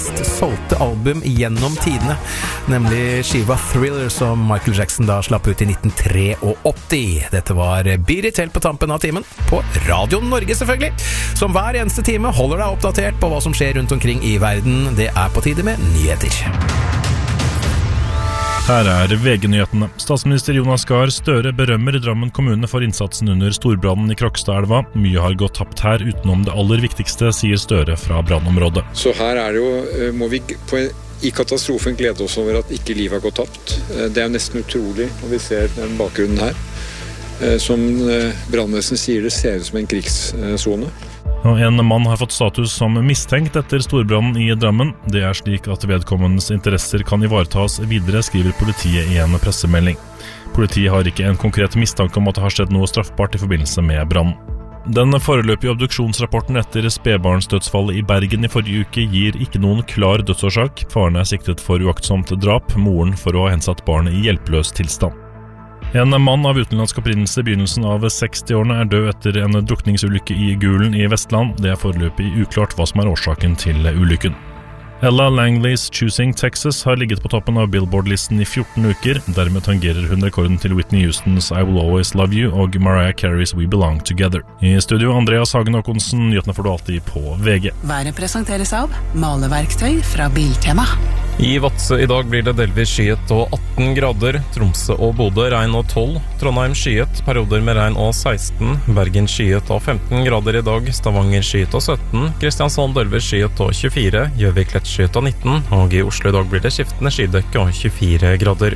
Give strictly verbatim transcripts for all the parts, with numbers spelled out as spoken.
mest solgte album gjennom tidene, nemlig skiva Thriller som Michael Jackson da slapp ut i nitten åttitre. Dette var Beat It helt på tampen av timen, på Radio Norge selvfølgelig, som hver eneste time holder deg oppdatert på hva som skjer rundt omkring i verden. Det er på tide med nyheter. Her er V G-nyhetene. Statsminister Jonas Gahr Støre berømmer Drammen kommune for innsatsen under storbrannen i Krokstadelva. Mye har gått tapt her utenom det aller viktigste, sier Støre fra brannområdet. Så her er det jo, må vi på, i katastrofen glede oss over at ikke livet har gått tapt. Det er nesten utrolig når vi ser den bakgrunnen her. Som brannvesen sier, det ser ut som en krigszone. En mann har fått status som mistenkt etter storbrannen i Drammen. Det er slik at vedkommendes interesser kan ivaretas videre, skriver politiet i en pressemelding. Politiet har ikke en konkret mistanke om at det har skjedd noe straffbart i forbindelse med brannen. Den foreløpige obduksjonsrapporten etter spedbarnsdødsfallet i Bergen i forrige uke gir ikke noen klar dødsårsak. Faren er siktet for uaktsomt drap, moren for å ha hensatt barnet i hjelpeløs tilstand. En mann av utenlandsk opprinnelse i begynnelsen av sekstiårene er død etter en drukningsulykke i Gulen i Vestland. Det er foreløpig uklart hva som er årsaken til ulykken. Ella Langleys Choosing Texas har ligget på toppen av Billboard-listen i fjorten uker. Dermed tangerer hun rekorden til Whitney Houstons I Will Always Love You og Mariah Carey's We Belong Together. I studio Andreas Hagen Håkonsen, nyhetene får du alltid på V G. Været presenteres av maleverktøy fra Biltema. I Vadsø i dag blir det delvis skyet og atten grader, Tromsø og Bodø regn og tolv, Trondheim skyet, perioder med regn og seksten, Bergen skyet og femten grader i dag, Stavanger skyet og sytten, Kristiansand delvis skyet og tjuefire, Gjøvik lett skyet og nitten, og i Oslo i dag blir det skiftende skydekke og tjuefire grader.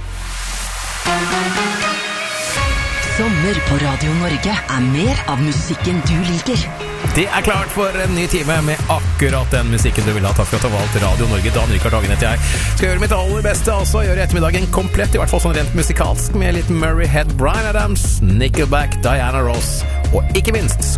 Sommer på Radio Norge er mer av musikken du liker. Det er klart for en ny time med akkurat den musikken du vil ha. Takk for at du har valgt Radio Norge. Dan Rikard Hagen heter jeg. Skal gjøre mitt aller beste, altså gjøre ettermiddagen komplett, i hvert fall sånn rent musikalsk, med litt Murray Head, Bryan Adams, Nickelback, Diana Ross, og ikke minst